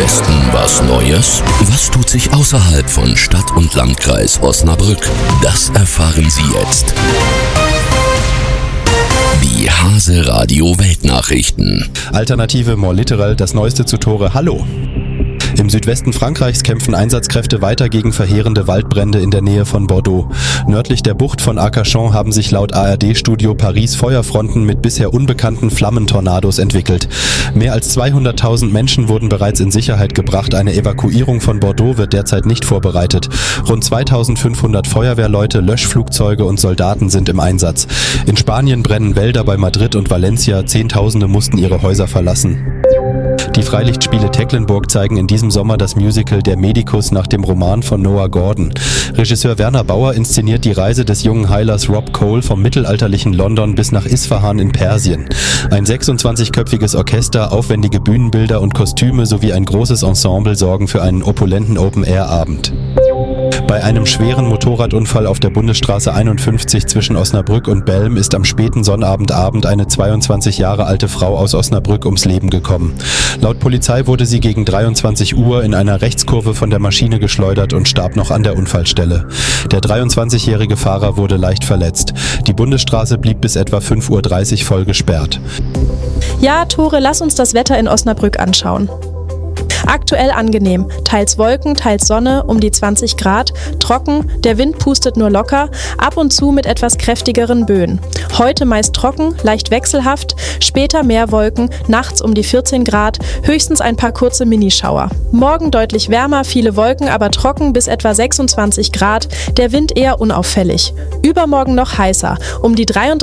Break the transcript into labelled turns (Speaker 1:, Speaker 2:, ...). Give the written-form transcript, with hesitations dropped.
Speaker 1: Südwesten was Neues? Was tut sich außerhalb von Stadt und Landkreis Osnabrück? Das erfahren Sie jetzt. Die Hase Radio Weltnachrichten.
Speaker 2: Alternative More Literal, das Neueste zu Tore Hallo. Im Südwesten Frankreichs kämpfen Einsatzkräfte weiter gegen verheerende Waldbrände in der Nähe von Bordeaux. Nördlich der Bucht von Arcachon haben sich laut ARD-Studio Paris Feuerfronten mit bisher unbekannten Flammentornados entwickelt. Mehr als 200.000 Menschen wurden bereits in Sicherheit gebracht. Eine Evakuierung von Bordeaux wird derzeit nicht vorbereitet. Rund 2.500 Feuerwehrleute, Löschflugzeuge und Soldaten sind im Einsatz. In Spanien brennen Wälder bei Madrid und Valencia. Zehntausende mussten ihre Häuser verlassen. Die Freilichtspiele Tecklenburg zeigen in diesem Sommer das Musical Der Medikus nach dem Roman von Noah Gordon. Regisseur Werner Bauer inszeniert die Reise des jungen Heilers Rob Cole vom mittelalterlichen London bis nach Isfahan in Persien. Ein 26-köpfiges Orchester, aufwendige Bühnenbilder und Kostüme sowie ein großes Ensemble sorgen für einen opulenten Open-Air-Abend. Bei einem schweren Motorradunfall auf der Bundesstraße 51 zwischen Osnabrück und Belm ist am späten Sonnabendabend eine 22 Jahre alte Frau aus Osnabrück ums Leben gekommen. Laut Polizei wurde sie gegen 23 Uhr in einer Rechtskurve von der Maschine geschleudert und starb noch an der Unfallstelle. Der 23-jährige Fahrer wurde leicht verletzt. Die Bundesstraße blieb bis etwa 5:30 Uhr voll gesperrt.
Speaker 3: Ja, Tore, lass uns das Wetter in Osnabrück anschauen. Aktuell angenehm, teils Wolken, teils Sonne, um die 20 Grad, trocken, der Wind pustet nur locker, ab und zu mit etwas kräftigeren Böen. Heute meist trocken, leicht wechselhaft, später mehr Wolken, nachts um die 14 Grad, höchstens ein paar kurze Minischauer. Morgen deutlich wärmer, viele Wolken, aber trocken bis etwa 26 Grad, der Wind eher unauffällig. Übermorgen noch heißer, um die 33